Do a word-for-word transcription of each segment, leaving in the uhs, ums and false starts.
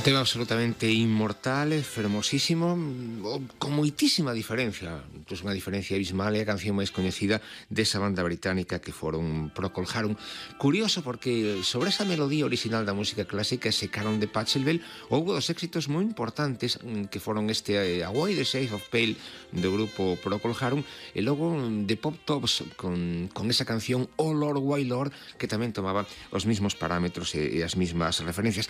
tema absolutamente inmortal, fermosísimo, con moitísima diferencia, incluso unha diferencia abismal, é a canción máis coñecida desa banda británica que foron Procol Harum. Curioso porque sobre esa melodía original da música clásica, ese canon de Pachelbel, houve dos éxitos moi importantes que foron este Away the Shades of Pale do grupo Procol Harum e logo de Pop Tops con, con esa canción Oh Lord, Why Lord, que tamén tomaba os mismos parámetros e, e as mismas referencias.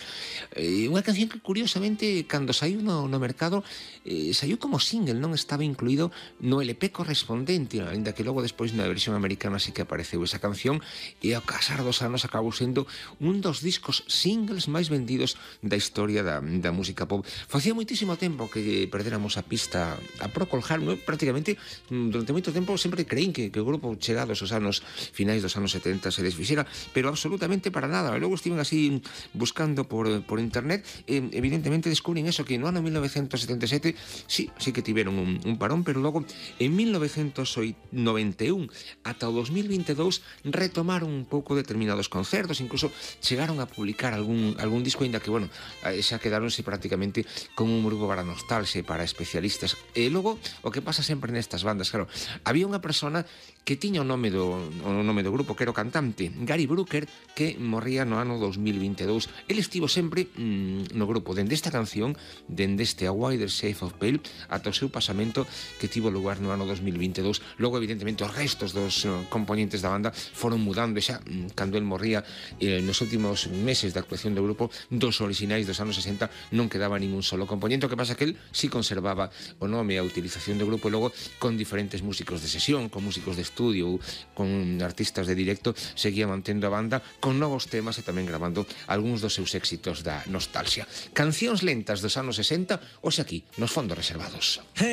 E unha canción que curiosamente cando saiu no, no mercado eh, saiu como single, non estaba incluído no L P correspondente, ainda que logo despois na versión americana sí que apareceu esa canción e ao casar dos anos acabou sendo un dos discos singles máis vendidos da historia da, da música pop. Facía moitísimo tempo que perdéramos a pista a Procol Harum, eu prácticamente durante moito tempo sempre creín que, que o grupo chegados aos anos finais dos anos setenta se desfixera, pero absolutamente para nada. E logo estiven así buscando por, por internet e evidentemente descubren eso, que no ano mil novecentos setenta e sete sí, sí que tiveron un, un parón, pero logo en mil novecentos noventa e un ata o dos mil vinte e dous retomaron un pouco determinados concertos, incluso chegaron a publicar algún, algún disco, ainda que, bueno, xa quedaronse prácticamente como un grupo para nostalgia e para especialistas. E logo, o que pasa sempre nestas bandas, claro, había unha persona que tiña o nome do, o nome do grupo, que era o cantante Gary Brooker, que morría no ano dos mil vinte e dous. El estivo sempre mmm, no grupo, dende esta canción, dende este A Wider Shade of Pale, ata o seu pasamento que tivo lugar no ano dos mil vinte e dous. Logo, evidentemente, os restos dos uh, componentes da banda foron mudando, xa, mm, cando el morría, eh, nos últimos meses da actuación do grupo, dos orixinais dos anos sesenta, non quedaba ningún solo componente. O que pasa que el sí conservaba o nome e a utilización do grupo, e logo, con diferentes músicos de sesión, con músicos de estudio, con artistas de directo, seguía mantendo a banda con novos temas e tamén gravando algúns dos seus éxitos da nostalgia. Cancións lentas dos anos sesenta, hoxe aquí, nos fondos reservados.